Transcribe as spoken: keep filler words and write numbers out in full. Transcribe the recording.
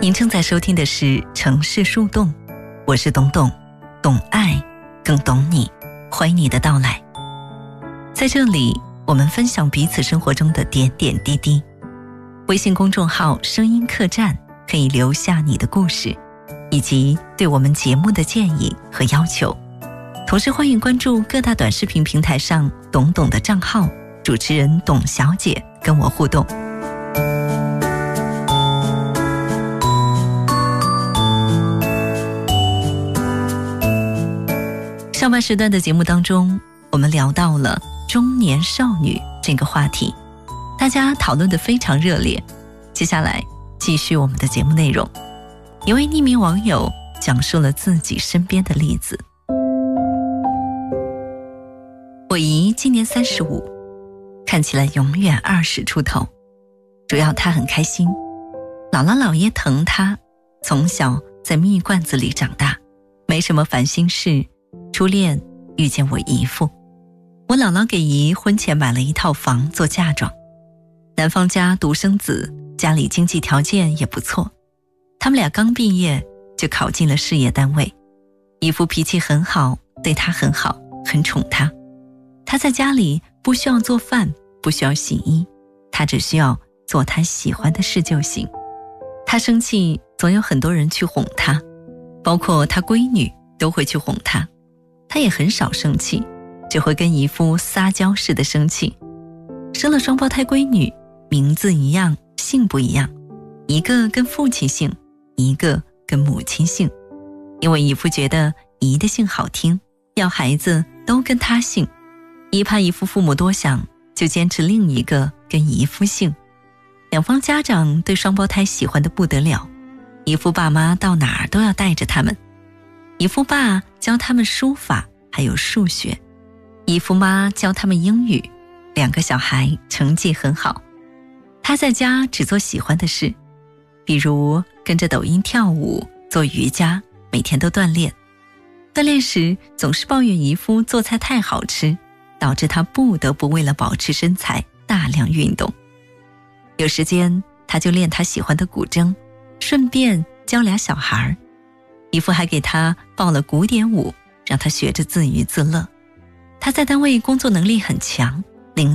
您正在收听的是城市树洞，我是董董，懂爱更懂你，欢迎你的到来。在这里我们分享彼此生活中的点点滴滴。微信公众号声音客栈可以留下你的故事以及对我们节目的建议和要求，同时欢迎关注各大短视频平台上董董的账号，主持人董小姐跟我互动。上半时段的节目当中，我们聊到了中年少女这个话题，大家讨论得非常热烈。接下来继续我们的节目内容，一位匿名网友讲述了自己身边的例子。我姨今年三十五，看起来永远二十出头，主要她很开心，姥姥姥爷疼她，从小在蜜罐子里长大，没什么烦心事。初恋遇见我姨父，我姥姥给姨婚前买了一套房做嫁妆，男方家独生子，家里经济条件也不错，他们俩刚毕业就考进了事业单位。姨父脾气很好，对他很好，很宠他。他在家里不需要做饭，不需要洗衣，他只需要做他喜欢的事就行。他生气总有很多人去哄他，包括他闺女都会去哄他。他也很少生气，只会跟姨父撒娇似的生气。生了双胞胎闺女，名字一样，姓不一样，一个跟父亲姓，一个跟母亲姓。因为姨父觉得姨的姓好听，要孩子都跟他姓。姨怕姨父父母多想，就坚持另一个跟姨父姓。两方家长对双胞胎喜欢得不得了，姨父爸妈到哪儿都要带着他们。姨父爸教他们书法还有数学，姨父妈教他们英语，两个小孩成绩很好。他在家只做喜欢的事，比如跟着抖音跳舞，做瑜伽，每天都锻炼。锻炼时总是抱怨姨父做菜太好吃，导致他不得不为了保持身材大量运动。有时间他就练他喜欢的古筝，顺便教俩小孩。姨父还给他报了古典舞，让他学着自娱自乐。他在单位工作能力很强，